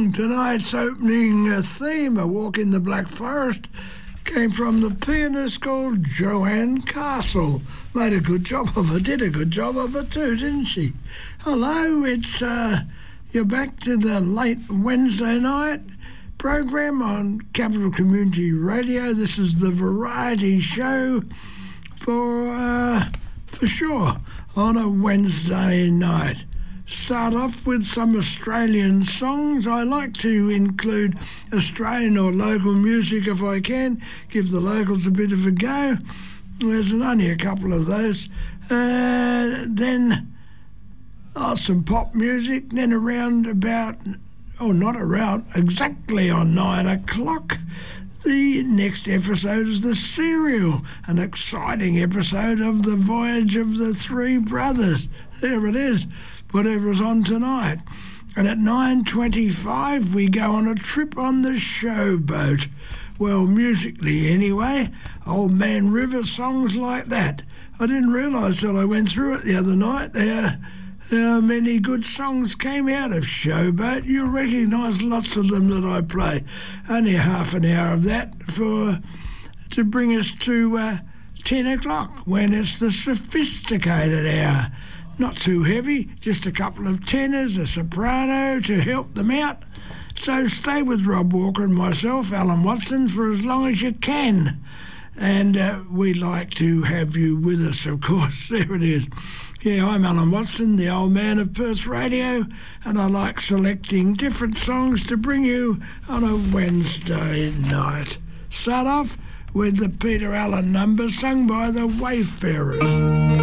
Tonight's opening theme, A Walk in the Black Forest, came from the pianist called Joanne Castle. Made a good job of it, did a good job of it too, didn't she? Hello, it's you're back to the late Wednesday night program on Capital Community Radio. This is the variety show for sure on a Wednesday night. Start off with some Australian songs. I like to include Australian or local music if I can, give the locals a bit of a go. There's only a couple of those. Then some pop music. Then around about, not around, exactly on 9 o'clock, the next episode is The Serial, an exciting episode of The Voyage of the Three Brothers. There it is. Whatever's on tonight. And at 9:25 we go on a trip on the Showboat. Well, musically anyway, Old Man River, songs like that. I didn't realise till I went through it the other night how many good songs came out of Showboat. You'll recognise lots of them that I play. Only half an hour of that to bring us to 10 o'clock when it's the sophisticated hour. Not too heavy, just a couple of tenors, a soprano to help them out. So stay with Rob Walker and myself, Alan Watson, for as long as you can. And we'd like to have you with us, of course. There it is. Yeah, I'm Alan Watson, the old man of Perth Radio, and I like selecting different songs to bring you on a Wednesday night. Start off with the Peter Allen number sung by the Wayfarers.